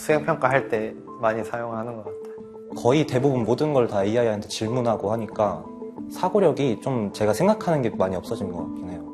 수행평가 할 때 많이 사용하는 것 같아요. 거의 대부분 모든 걸 다 AI한테 질문하고 하니까 사고력이 좀 제가 생각하는 게 많이 없어진 것 같긴 해요.